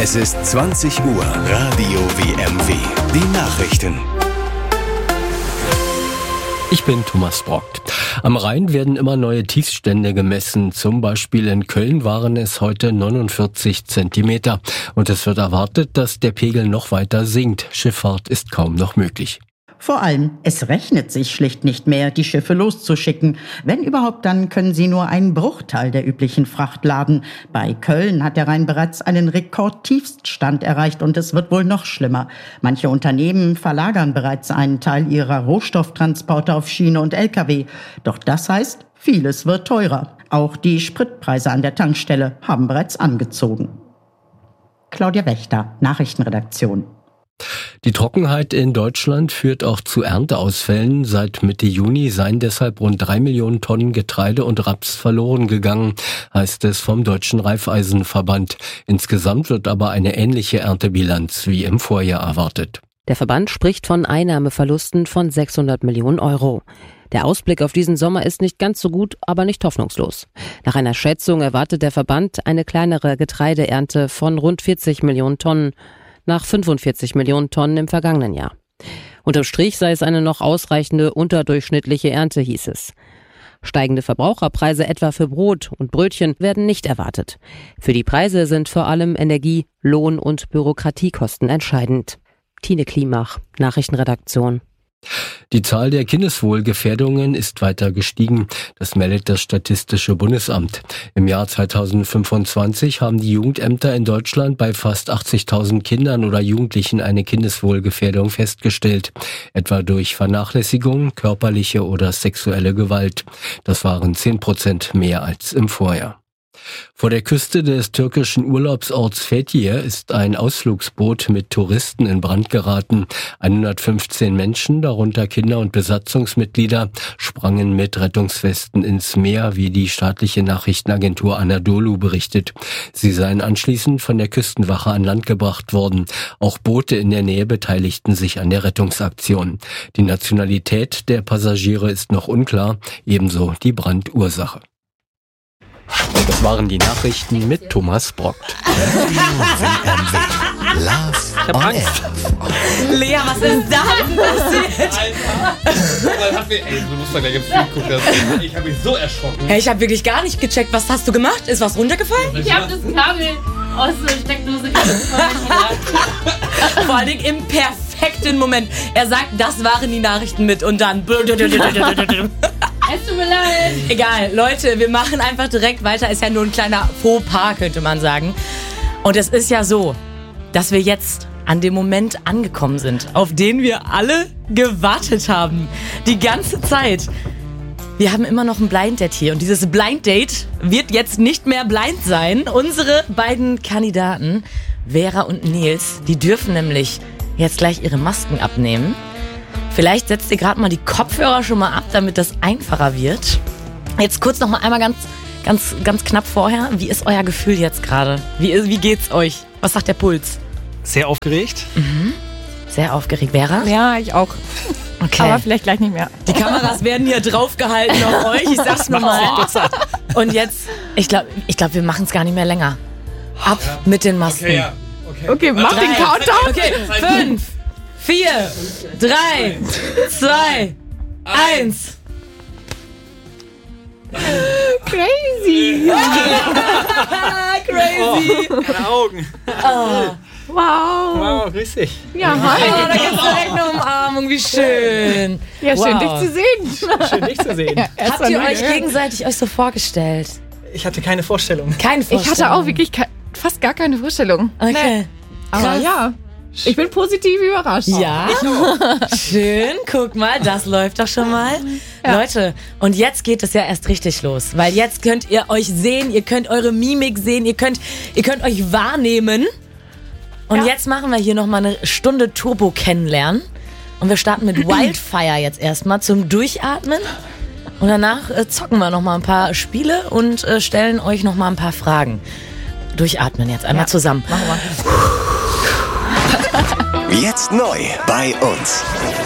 Es ist 20 Uhr. Radio WMW. Die Nachrichten. Ich bin Thomas Brockt. Am Rhein werden immer neue Tiefstände gemessen. Zum Beispiel in Köln waren es heute 49 Zentimeter. Und es wird erwartet, dass der Pegel noch weiter sinkt. Schifffahrt ist kaum noch möglich. Vor allem, es rechnet sich schlicht nicht mehr, die Schiffe loszuschicken. Wenn überhaupt, dann können sie nur einen Bruchteil der üblichen Fracht laden. Bei Köln hat der Rhein bereits einen Rekordtiefststand erreicht und es wird wohl noch schlimmer. Manche Unternehmen verlagern bereits einen Teil ihrer Rohstofftransporte auf Schiene und Lkw. Doch das heißt, vieles wird teurer. Auch die Spritpreise an der Tankstelle haben bereits angezogen. Claudia Wächter, Nachrichtenredaktion. Die Trockenheit in Deutschland führt auch zu Ernteausfällen. Seit Mitte Juni seien deshalb rund 3 Millionen Tonnen Getreide und Raps verloren gegangen, heißt es vom Deutschen Raiffeisenverband. Insgesamt wird aber eine ähnliche Erntebilanz wie im Vorjahr erwartet. Der Verband spricht von Einnahmeverlusten von 600 Millionen Euro. Der Ausblick auf diesen Sommer ist nicht ganz so gut, aber nicht hoffnungslos. Nach einer Schätzung erwartet der Verband eine kleinere Getreideernte von rund 40 Millionen Tonnen. Nach 45 Millionen Tonnen im vergangenen Jahr. Unterm Strich sei es eine noch ausreichende unterdurchschnittliche Ernte, hieß es. Steigende Verbraucherpreise etwa für Brot und Brötchen werden nicht erwartet. Für die Preise sind vor allem Energie-, Lohn- und Bürokratiekosten entscheidend. Tine Klimach, Nachrichtenredaktion. Die Zahl der Kindeswohlgefährdungen ist weiter gestiegen. Das meldet das Statistische Bundesamt. Im Jahr 2025 haben die Jugendämter in Deutschland bei fast 80.000 Kindern oder Jugendlichen eine Kindeswohlgefährdung festgestellt. Etwa durch Vernachlässigung, körperliche oder sexuelle Gewalt. Das waren 10% mehr als im Vorjahr. Vor der Küste des türkischen Urlaubsorts Fethiye ist ein Ausflugsboot mit Touristen in Brand geraten. 115 Menschen, darunter Kinder und Besatzungsmitglieder, sprangen mit Rettungswesten ins Meer, wie die staatliche Nachrichtenagentur Anadolu berichtet. Sie seien anschließend von der Küstenwache an Land gebracht worden. Auch Boote in der Nähe beteiligten sich an der Rettungsaktion. Die Nationalität der Passagiere ist noch unklar, ebenso die Brandursache. Das waren die Nachrichten mit Thomas Brockt. WMW. Love on Air. Lea, was ist da denn passiert? Alter, du musst mal gleich im Film gucken. Ich habe mich so erschrocken. Hey, ich habe wirklich gar nicht gecheckt. Was hast du gemacht? Ist was runtergefallen? Ich habe das Kabel aus der Steckdose gefallen. Vor allen Dingen im perfekten Moment. Er sagt, das waren die Nachrichten mit und dann... Es tut mir leid. Egal, Leute, wir machen einfach direkt weiter. Ist ja nur ein kleiner Fauxpas, könnte man sagen. Und es ist ja so, dass wir jetzt an dem Moment angekommen sind, auf den wir alle gewartet haben. Die ganze Zeit. Wir haben immer noch ein Blind Date hier. Und dieses Blind Date wird jetzt nicht mehr blind sein. Unsere beiden Kandidaten, Vera und Nils, die dürfen nämlich jetzt gleich ihre Masken abnehmen. Vielleicht setzt ihr gerade mal die Kopfhörer schon mal ab, damit das einfacher wird. Jetzt kurz noch mal einmal ganz knapp vorher. Wie ist euer Gefühl jetzt gerade? Wie geht's euch? Was sagt der Puls? Sehr aufgeregt. Mhm. Sehr aufgeregt. Vera? Ja, ich auch. Okay. Aber vielleicht gleich nicht mehr. Die Kameras werden hier draufgehalten auf euch. Ich sag's nur mal. Und jetzt, ich glaube, wir machen es gar nicht mehr länger. Ab mit den Masken. Okay, ja. Okay, mach den Countdown. Okay, 5, 4, 3, 2, 1. Crazy. Crazy. Meine Augen. Oh. Wow. Wow, grüß dich. Ja, Oh, hi. da gibt's direkt eine Umarmung, wie schön. Ja, schön, Wow. dich zu sehen. Schön, dich zu sehen. Ja, erst Habt ihr mal euch gehört. gegenseitig so vorgestellt? Ich hatte keine Vorstellung. Keine Vorstellung. Ich hatte auch wirklich fast gar keine Vorstellung. Okay. Nee. Aber Krass. ja, ich bin positiv überrascht. Ja, schön, guck mal, das läuft doch schon mal. Ja. Leute, und jetzt geht es ja erst richtig los, weil jetzt könnt ihr euch sehen, ihr könnt eure Mimik sehen, ihr könnt euch wahrnehmen. Und Ja. jetzt machen wir hier nochmal eine Stunde Turbo kennenlernen. Und wir starten mit Wildfire jetzt erstmal zum Durchatmen. Und danach zocken wir nochmal ein paar Spiele und stellen euch nochmal ein paar Fragen. Durchatmen jetzt einmal zusammen. Machen wir. Jetzt neu bei uns.